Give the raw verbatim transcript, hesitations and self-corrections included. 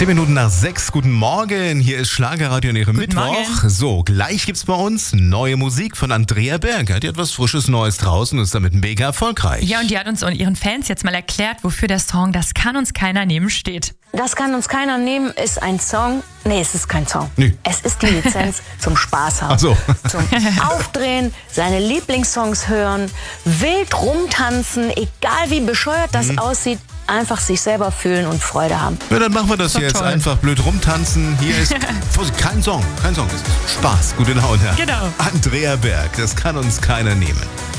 Zehn Minuten nach sechs, guten Morgen, hier ist Schlagerradio an ihrem Guten Mittwoch. Morgen. So, gleich gibt's bei uns neue Musik von Andrea Berg. Hat etwas Frisches Neues draußen und ist damit mega erfolgreich. Ja, und die hat uns und ihren Fans jetzt mal erklärt, wofür der Song "Das kann uns keiner nehmen" steht. Das kann uns keiner nehmen ist ein Song. Nee, es ist kein Song. Nee. Es ist die Lizenz zum Spaß haben. Ach so. Zum Aufdrehen, seine Lieblingssongs hören, wild rumtanzen, egal wie bescheuert das Mhm. aussieht, einfach sich selber fühlen und Freude haben. Ja, dann machen wir das Doch jetzt. toll. Einfach blöd rumtanzen. Hier ist Vorsicht, kein Song, kein Song. Es ist Spaß, gute Laune. Genau. Andrea Berg, das kann uns keiner nehmen.